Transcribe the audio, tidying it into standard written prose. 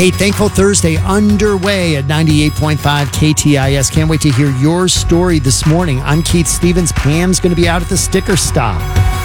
Hey, Thankful Thursday underway at 98.5 KTIS. Can't wait to hear your story this morning. I'm Keith Stevens. Pam's going to be out at the sticker stop.